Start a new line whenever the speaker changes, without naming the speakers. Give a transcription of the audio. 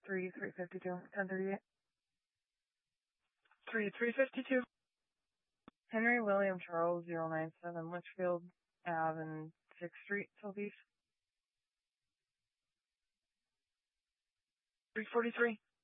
352, 1038.
352.
Henry William Charles 097, Litchfield Ave and 6th Street, Southeast.
343.